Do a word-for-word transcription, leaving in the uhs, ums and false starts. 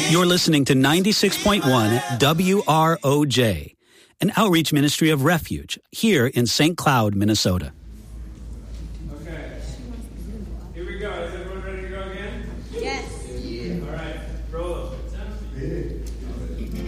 You're listening to ninety-six point one W R O J, an outreach ministry of Refuge here in Saint Cloud, Minnesota.